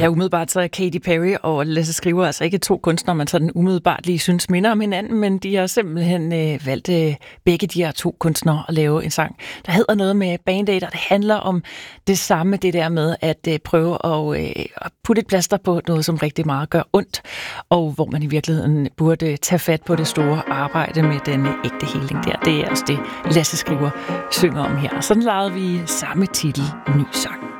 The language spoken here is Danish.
Ja, umiddelbart så er Katy Perry og Lasse Skriver altså ikke to kunstnere, man sådan umiddelbart lige synes minder om hinanden, men de har simpelthen valgt begge de her to kunstnere at lave en sang, der hedder noget med Band Aid, og det handler om det samme, det der med at prøve at putte et plaster på noget, som rigtig meget gør ondt, og hvor man i virkeligheden burde tage fat på det store arbejde med den ægte healing der. Det er også det, Lasse Skriver synger om her. Og sådan lavede vi samme titel, ny sang.